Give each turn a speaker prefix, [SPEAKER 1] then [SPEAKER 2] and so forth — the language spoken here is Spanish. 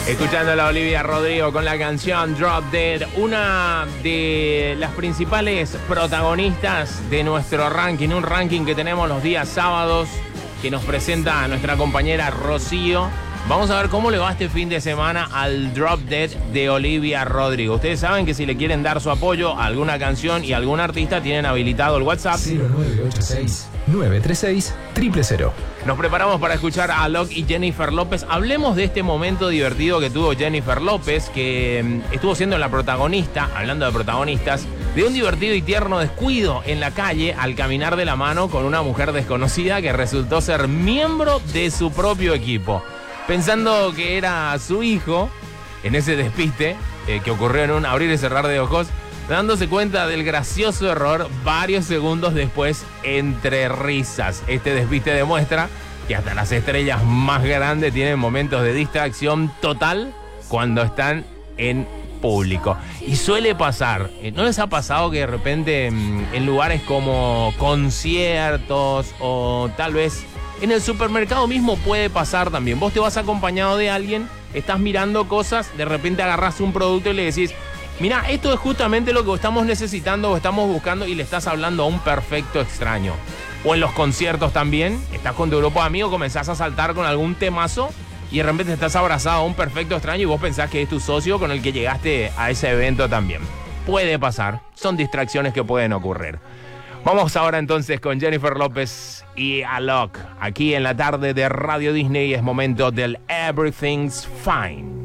[SPEAKER 1] Escuchando a la Olivia Rodrigo con la canción Drop Dead, una de las principales protagonistas de nuestro ranking, un ranking que tenemos los días sábados, que nos presenta a nuestra compañera Rocío. Vamos a ver cómo le va este fin de semana al Drop Dead de Olivia Rodrigo. Ustedes saben que si le quieren dar su apoyo a alguna canción y a algún artista, tienen habilitado el WhatsApp
[SPEAKER 2] 0986-936-000.
[SPEAKER 1] Nos preparamos para escuchar a Alok y Jennifer López. Hablemos de este momento divertido que tuvo Jennifer López, que estuvo siendo la protagonista, hablando de protagonistas, de un divertido y tierno descuido en la calle al caminar de la mano con una mujer desconocida que resultó ser miembro de su propio equipo. Pensando que era su hijo, en ese despiste que ocurrió en un abrir y cerrar de ojos, dándose cuenta del gracioso error varios segundos después entre risas. Este despiste demuestra que hasta las estrellas más grandes tienen momentos de distracción total cuando están en público. Y suele pasar, ¿no les ha pasado que de repente en lugares como conciertos o tal vez en el supermercado mismo puede pasar también? Vos te vas acompañado de alguien, estás mirando cosas, de repente agarrás un producto y le decís: mirá, esto es justamente lo que estamos necesitando o estamos buscando, y le estás hablando a un perfecto extraño. O en los conciertos también, estás con tu grupo de amigos, comenzás a saltar con algún temazo y de repente estás abrazado a un perfecto extraño y vos pensás que es tu socio con el que llegaste a ese evento también. Puede pasar, son distracciones que pueden ocurrir. Vamos ahora entonces con Jennifer López y Alok. Aquí en la tarde de Radio Disney es momento del Everything's Fine.